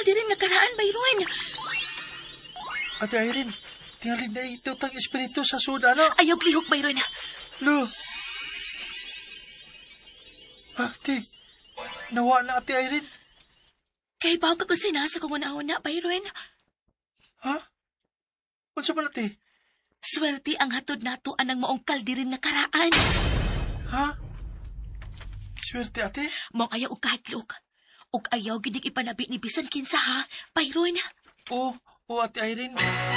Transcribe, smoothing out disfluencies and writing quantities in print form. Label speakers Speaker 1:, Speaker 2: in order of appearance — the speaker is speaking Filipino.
Speaker 1: kaldirin nakaraan, Bayron.
Speaker 2: Ate Irene, tingalin na ito tang espiritu sa suda na.
Speaker 1: Ayaw klihok, Bayron.
Speaker 2: Lo. Ate, nawa na Ate Irene.
Speaker 1: Kay bago ka sinasa kong una-una, Bayron.
Speaker 2: Ha? Unsa man ate?
Speaker 1: Swerte ang hatod nato anang maong kaldirin nakaraan.
Speaker 2: Ha? Swerte ate?
Speaker 1: Maong ayaw og kahadlok. Og ayaw ginig ipanabi ni bisan kinsa ha, Bayron.
Speaker 2: O Ate Irene.